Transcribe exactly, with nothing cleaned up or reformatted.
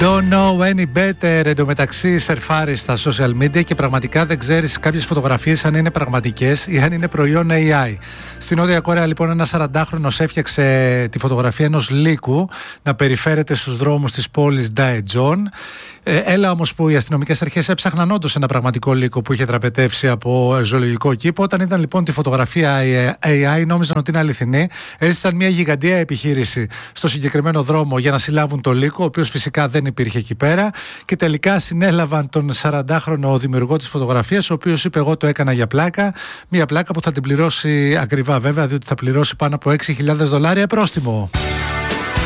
Don't know any better. Εν τω μεταξύ, σερφάρεις στα social media και πραγματικά δεν ξέρεις κάποιες φωτογραφίες αν είναι πραγματικές ή αν είναι προϊόν έι άι. Στην Νότια Κορέα, λοιπόν, ένας σαραντάχρονος έφτιαξε τη φωτογραφία ενός λύκου να περιφέρεται στους δρόμους της πόλης Ντάετζον. Ε, έλα όμως που οι αστυνομικές αρχές έψαχναν όντως ένα πραγματικό λύκο που είχε τραπετεύσει από ζωολογικό κήπο. Όταν είδαν λοιπόν τη φωτογραφία έι άι, νόμιζαν ότι είναι αληθινή. Έζησαν μια γιγαντιαία επιχείρηση στο συγκεκριμένο δρόμο για να συλλάβουν το λύκο, ο οποίος φυσικά δεν υπήρχε εκεί πέρα. Και τελικά συνέλαβαν τον σαραντάχρονο δημιουργό της φωτογραφίας, ο οποίος είπε: εγώ το έκανα για πλάκα. Μια πλάκα που θα την πληρώσει ακριβά, βέβαια, διότι θα πληρώσει πάνω από έξι χιλιάδες δολάρια πρόστιμο.